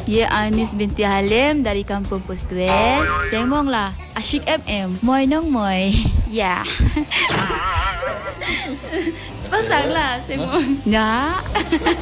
Ye Anis binti Halim dari Kampung Postuel. Sengmong lah. Asyik MM. Moy nong moy. Ya. Pasang lah sengmong. Ya.